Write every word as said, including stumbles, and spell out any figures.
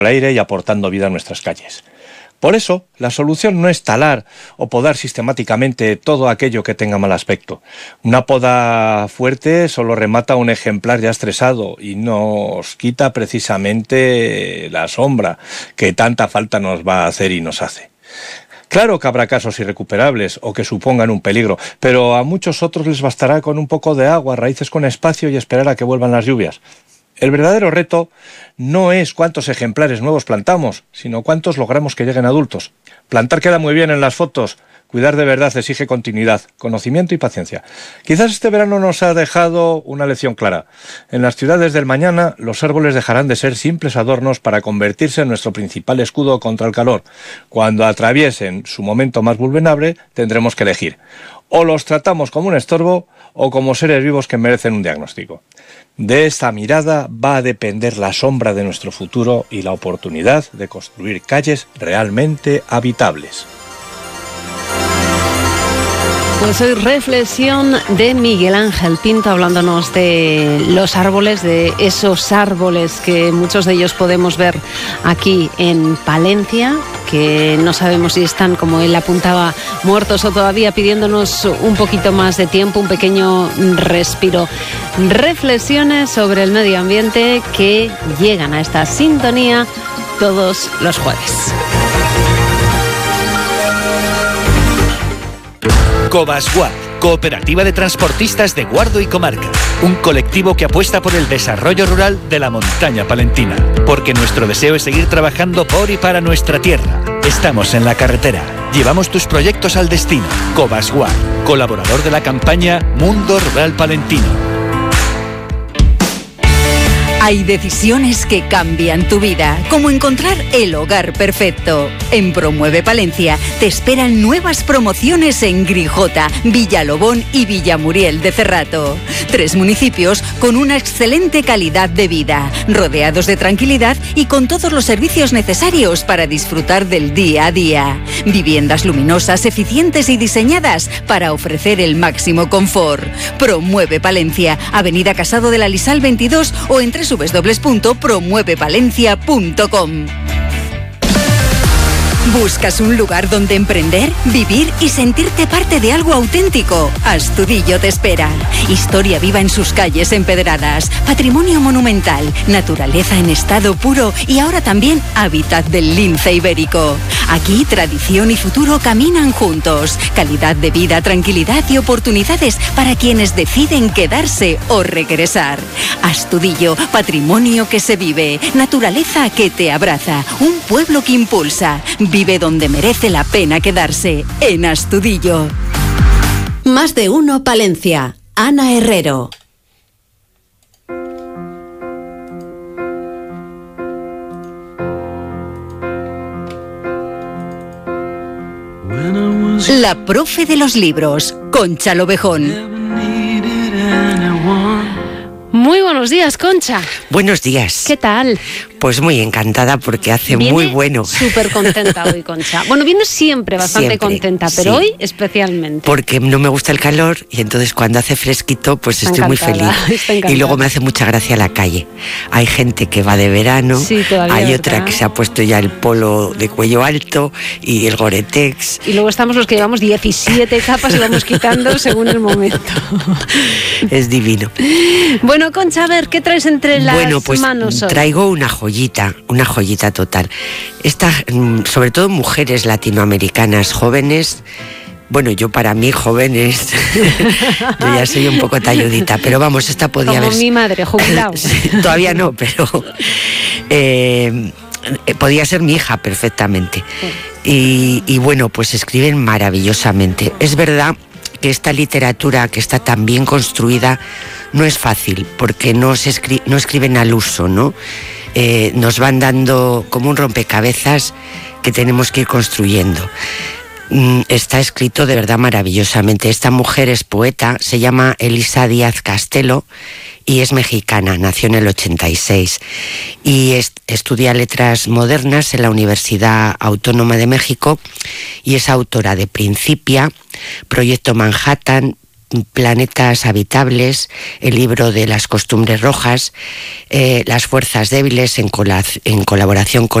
al aire y aportando vida a nuestras calles. Por eso, la solución no es talar o podar sistemáticamente todo aquello que tenga mal aspecto. Una poda fuerte solo remata un ejemplar ya estresado y nos quita precisamente la sombra que tanta falta nos va a hacer y nos hace. Claro que habrá casos irrecuperables o que supongan un peligro, pero a muchos otros les bastará con un poco de agua, raíces con espacio y esperar a que vuelvan las lluvias. El verdadero reto no es cuántos ejemplares nuevos plantamos, sino cuántos logramos que lleguen adultos. Plantar queda muy bien en las fotos, cuidar de verdad exige continuidad, conocimiento y paciencia. Quizás este verano nos ha dejado una lección clara. En las ciudades del mañana, los árboles dejarán de ser simples adornos para convertirse en nuestro principal escudo contra el calor. Cuando atraviesen su momento más vulnerable, tendremos que elegir. O los tratamos como un estorbo o como seres vivos que merecen un diagnóstico. De esta mirada va a depender la sombra de nuestro futuro y la oportunidad de construir calles realmente habitables. Pues hoy reflexión de Miguel Ángel Pinto hablándonos de los árboles, de esos árboles que muchos de ellos podemos ver aquí en Palencia, que no sabemos si están, como él apuntaba, muertos o todavía pidiéndonos un poquito más de tiempo, un pequeño respiro. Reflexiones sobre el medio ambiente que llegan a esta sintonía todos los jueves. Cobasguard, Cooperativa de Transportistas de Guardo y Comarca. Un colectivo que apuesta por el desarrollo rural de la montaña palentina. Porque nuestro deseo es seguir trabajando por y para nuestra tierra. Estamos en la carretera. Llevamos tus proyectos al destino. Cobasguard, colaborador de la campaña Mundo Rural Palentino. Hay decisiones que cambian tu vida, como encontrar el hogar perfecto. En Promueve Palencia te esperan nuevas promociones en Grijota, Villalobón y Villamuriel de Cerrato. Tres municipios con una excelente calidad de vida, rodeados de tranquilidad y con todos los servicios necesarios para disfrutar del día a día. Viviendas luminosas, eficientes y diseñadas para ofrecer el máximo confort. Promueve Palencia, Avenida Casado de la Lisal veintidós o en doble u doble u doble u punto promueve palencia punto com. ¿Buscas un lugar donde emprender, vivir y sentirte parte de algo auténtico? Astudillo te espera. Historia viva en sus calles empedradas, patrimonio monumental, naturaleza en estado puro y ahora también hábitat del lince ibérico. Aquí tradición y futuro caminan juntos. Calidad de vida, tranquilidad y oportunidades para quienes deciden quedarse o regresar. Astudillo, patrimonio que se vive, naturaleza que te abraza, un pueblo que impulsa. Vive donde merece la pena quedarse, en Astudillo. Más de uno Palencia. Ana Herrero. La profe de los libros, Concha Lobejón. Muy buenos días, Concha. Buenos días. ¿Qué tal? Pues muy encantada porque hace viene muy bueno. Súper contenta hoy, Concha. Bueno, viene siempre bastante Siempre, contenta, pero sí. Hoy especialmente. Porque no me gusta el calor y entonces cuando hace fresquito pues Está estoy muy encantada, feliz. está encantada. Y luego me hace mucha gracia la calle. Hay gente que va de verano, Sí, todavía, hay ¿verdad? otra que se ha puesto ya el polo de cuello alto y el Gore-Tex. Y luego estamos los que llevamos diecisiete capas y vamos quitando según el momento. Es divino. Bueno, Concha, a ver, ¿qué traes entre las Bueno, pues manos hoy? traigo una joyita, una joyita total. Esta, mm, sobre todo mujeres latinoamericanas jóvenes. Bueno, yo para mí jóvenes, yo ya soy un poco talludita, pero vamos, esta podía Como haber... mi madre, jubilado. Sí, todavía no, pero eh, podía ser mi hija perfectamente. Y, y bueno, pues escriben maravillosamente. Es verdad que esta literatura que está tan bien construida no es fácil, porque no, se escri- no escriben al uso, ¿no? Eh, nos van dando como un rompecabezas que tenemos que ir construyendo. Mm, está escrito de verdad maravillosamente. Esta mujer es poeta, se llama Elisa Díaz Castelo y es mexicana, nació en el ochenta y seis y est- estudia letras modernas en la Universidad Autónoma de México y es autora de Principia, Proyecto Manhattan, Planetas Habitables, el libro de las costumbres rojas, eh, Las fuerzas débiles, en, cola- en colaboración con